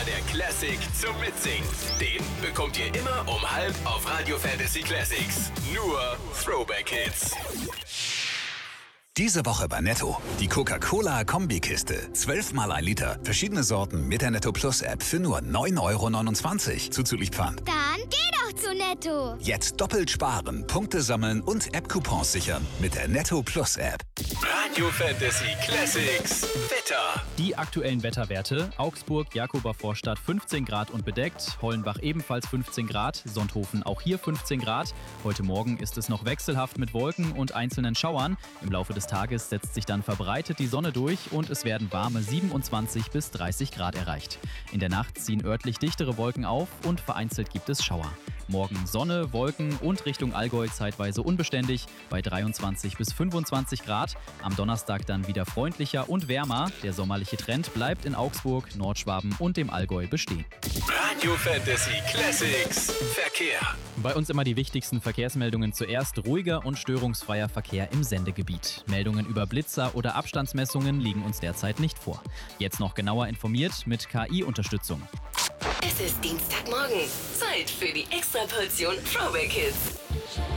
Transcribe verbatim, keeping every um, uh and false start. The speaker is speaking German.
der Classic zum Mitsingen. Den bekommt ihr immer um halb auf Radio Fantasy Classics. Nur Throwback Hits. Diese Woche bei Netto. Die Coca-Cola-Kombikiste. zwölf mal ein Liter. Verschiedene Sorten mit der Netto Plus App für nur neun Euro neunundzwanzig. Zuzüglich Pfand. Dann geh doch zu Netto. Jetzt doppelt sparen, Punkte sammeln und App-Coupons sichern mit der Netto Plus App. Radio Fantasy Classics. Wetter. Die aktuellen Wetterwerte. Augsburg, Jakobervorstadt fünfzehn Grad und bedeckt. Hollenbach ebenfalls fünfzehn Grad. Sonthofen auch hier fünfzehn Grad. Heute Morgen ist es noch wechselhaft mit Wolken und einzelnen Schauern. Im Laufe des Tages setzt sich dann verbreitet die Sonne durch und es werden warme siebenundzwanzig bis dreißig Grad erreicht. In der Nacht ziehen örtlich dichtere Wolken auf und vereinzelt gibt es Schauer. Morgen Sonne, Wolken und Richtung Allgäu zeitweise unbeständig bei dreiundzwanzig bis fünfundzwanzig Grad. Am Donnerstag dann wieder freundlicher und wärmer. Der sommerliche Trend bleibt in Augsburg, Nordschwaben und dem Allgäu bestehen. Radio Fantasy Classics. Verkehr. Bei uns immer die wichtigsten Verkehrsmeldungen zuerst. Ruhiger und störungsfreier Verkehr im Sendegebiet. Meldungen über Blitzer oder Abstandsmessungen liegen uns derzeit nicht vor. Jetzt noch genauer informiert mit K I-Unterstützung. Es ist Dienstagmorgen. Zeit für die Extraportion Throwback Hits.